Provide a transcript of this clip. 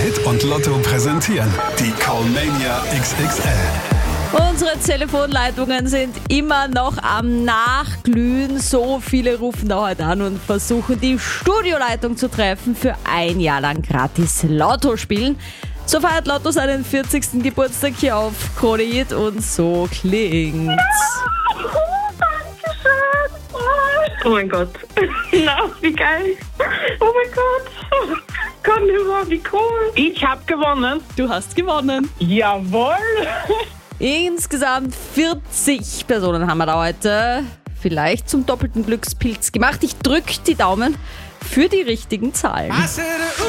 Zeit und Lotto präsentieren die Callmania XXL. Unsere Telefonleitungen sind immer noch am Nachglühen. So viele rufen da heute an und versuchen, die Studioleitung zu treffen für ein Jahr lang gratis Lotto spielen. So feiert Lotto seinen 40. Geburtstag hier auf Krone Hit und so klingt's. Oh mein Gott. Na, wie geil. Oh mein Gott. Kann nicht mehr, wie cool. Ich hab gewonnen. Du hast gewonnen. Jawohl. Insgesamt 40 Personen haben wir da heute vielleicht zum doppelten Glückspilz gemacht. Ich drück die Daumen für die richtigen Zahlen.